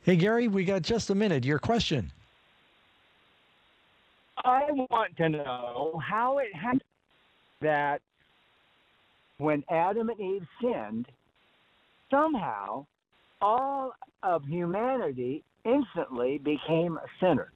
Hey, Gary, we got just a minute. Your question. I want to know how it happened that when Adam and Eve sinned, somehow all of humanity instantly became a sinner.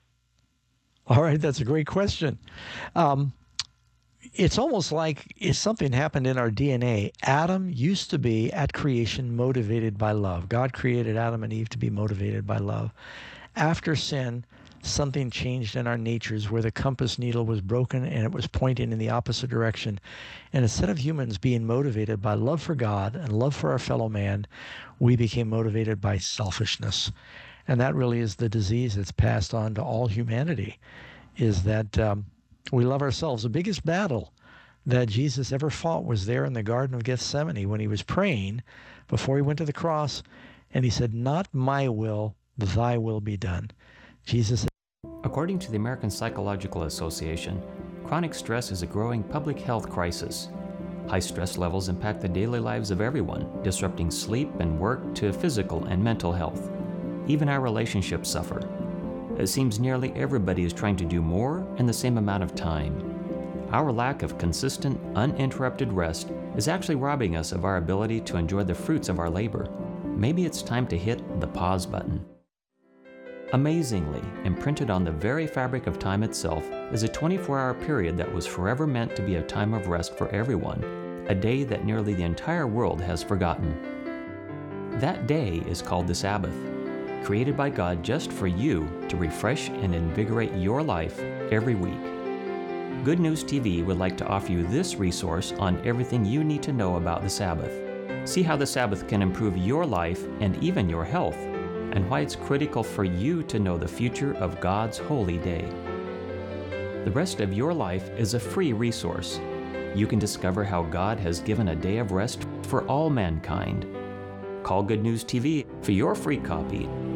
All right, that's a great question. Um, it's almost like if something happened in our DNA. Adam used to be at creation motivated by love. God created Adam and Eve to be motivated by love. After sin, something changed in our natures where the compass needle was broken and it was pointing in the opposite direction. And instead of humans being motivated by love for God and love for our fellow man, we became motivated by selfishness. And that really is the disease that's passed on to all humanity, is that we love ourselves. The biggest battle that Jesus ever fought was there in the Garden of Gethsemane when he was praying before he went to the cross, and he said, "Not my will, thy will be done." Jesus. According to the American Psychological Association, chronic stress is a growing public health crisis. High stress levels impact the daily lives of everyone, disrupting sleep and work to physical and mental health. Even our relationships suffer. It seems nearly everybody is trying to do more in the same amount of time. Our lack of consistent, uninterrupted rest is actually robbing us of our ability to enjoy the fruits of our labor. Maybe it's time to hit the pause button. Amazingly, imprinted on the very fabric of time itself is a 24-hour period that was forever meant to be a time of rest for everyone, a day that nearly the entire world has forgotten. That day is called the Sabbath, created by God just for you to refresh and invigorate your life every week. Good News TV would like to offer you this resource on everything you need to know about the Sabbath. See how the Sabbath can improve your life and even your health, and why it's critical for you to know the future of God's holy day. The rest of your life is a free resource. You can discover how God has given a day of rest for all mankind. Call Good News TV for your free copy